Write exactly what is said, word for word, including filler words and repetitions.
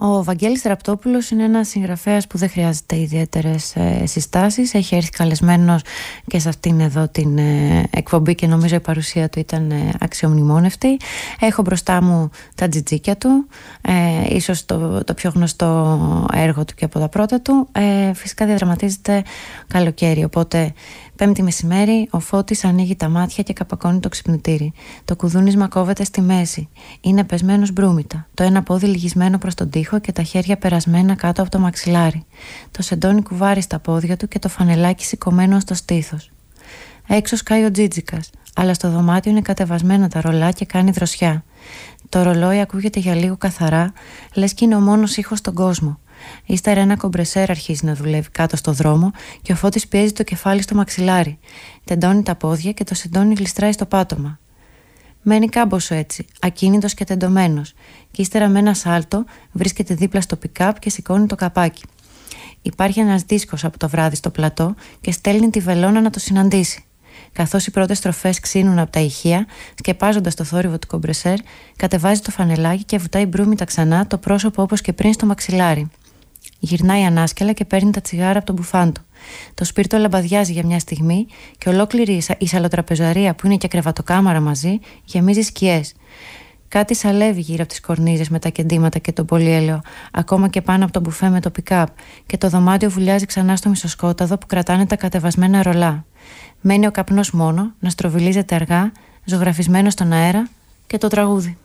Ο Βαγγέλης Ραπτόπουλος είναι ένας συγγραφέας που δεν χρειάζεται ιδιαίτερες ε, συστάσεις. Έχει έρθει καλεσμένος και σε αυτήν εδώ την ε, εκπομπή και νομίζω η παρουσία του ήταν ε, αξιομνημόνευτη. Έχω μπροστά μου τα τζιτζίκια του, ε, ίσως το, το πιο γνωστό έργο του και από τα πρώτα του. Ε, φυσικά διαδραματίζεται καλοκαίρι, οπότε Πέμπτη μεσημέρι, ο Φώτης ανοίγει τα μάτια και καπακώνει το ξυπνητήρι. Το κουδούνισμα κόβεται στη μέση. Είναι πεσμένος μπρούμητα. Το ένα πόδι λυγισμένο προς τον τοίχο και τα χέρια περασμένα κάτω από το μαξιλάρι. Το σεντόνι κουβάρει στα πόδια του και το φανελάκι σηκωμένο στο στήθος. Έξω σκάει ο Τζίτζικας, αλλά στο δωμάτιο είναι κατεβασμένα τα ρολά και κάνει δροσιά. Το ρολόι ακούγεται για λίγο καθαρά, λες κι είναι ο μόνος ήχος στον κόσμο. Ύστερα ένα κομπρεσέρ αρχίζει να δουλεύει κάτω στο δρόμο και ο Φώτης πιέζει το κεφάλι στο μαξιλάρι. Τεντώνει τα πόδια και το σεντόνι γλιστράει στο πάτωμα. Μένει κάμποσο έτσι, ακίνητος και τεντωμένος, και ύστερα με ένα σάλτο βρίσκεται δίπλα στο πικάπ και σηκώνει το καπάκι. Υπάρχει ένας δίσκος από το βράδυ στο πλατό και στέλνει τη βελόνα να το συναντήσει. Καθώς οι πρώτες στροφές ξύνουν από τα ηχεία, σκεπάζοντας το θόρυβο του κομπρεσέρ, κατεβάζει το φανελάκι και βουτάει μπρούμητα ξανά το πρόσωπο όπως και πριν στο μαξιλάρι. Γυρνάει ανάσκελα και παίρνει τα τσιγάρα από τον μπουφάν του. Το σπίρτο λαμπαδιάζει για μια στιγμή και ολόκληρη η σαλοτραπεζαρία που είναι και κρεβατοκάμαρα μαζί γεμίζει σκιές. Κάτι σαλεύει γύρω από τις κορνίζες με τα κεντήματα και τον πολυέλαιο, ακόμα και πάνω από το μπουφέ με το πικάπ, και το δωμάτιο βουλιάζει ξανά στο μισοσκόταδο που κρατάνε τα κατεβασμένα ρολά. Μένει ο καπνός μόνο να στροβιλίζεται αργά, ζωγραφισμένο στον αέρα, και το τραγούδι.